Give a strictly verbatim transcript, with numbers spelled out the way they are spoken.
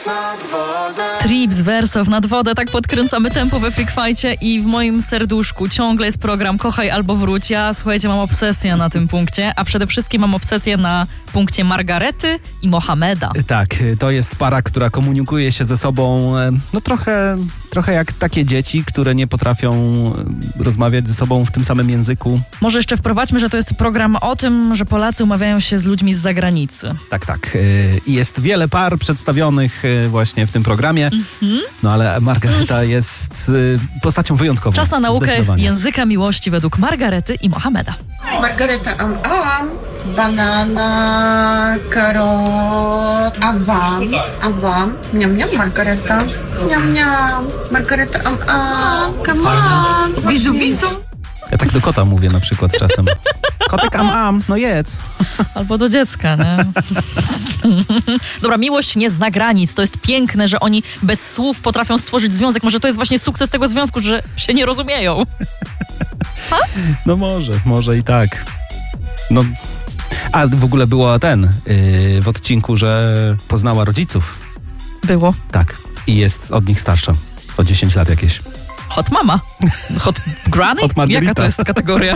nad wodę. Trips, Wersow, nad wodę, tak podkręcamy tempo we Freak Fightcie i w moim serduszku ciągle jest program Kochaj albo wróć. Ja, słuchajcie, mam obsesję na tym punkcie, a przede wszystkim mam obsesję na punkcie Margarety i Mohameda. Tak, to jest para, która komunikuje się ze sobą, no trochę, trochę jak takie dzieci, które nie potrafią rozmawiać ze sobą w tym samym języku. Może jeszcze wprowadźmy, że to jest program o tym, że Polacy umawiają się z ludźmi z zagranicy. Tak, tak. I jest wiele par przedstawionych właśnie w tym programie, mm-hmm. no ale Margareta jest postacią wyjątkową. Czas na naukę języka miłości według Margarety i Mohameda. Margareta, am, am, banana, karot, a wam, a wam, niam, niam, Margareta, niam, niam, Margareta, am, am, come on, bizu, bizu. Ja tak do kota mówię na przykład czasem. Kotek am, am, no jedz. Albo do dziecka, nie? Dobra, miłość nie zna granic. To jest piękne, że oni bez słów potrafią stworzyć związek. Może to jest właśnie sukces tego związku, że się nie rozumieją. Ha? No może, może i tak. No, a w ogóle było ten yy, w odcinku, że poznała rodziców. Było. Tak. I jest od nich starsza. O dziesięć lat jakieś. Hot mama. Hot granny? Hot Margarita. Jaka to jest kategoria?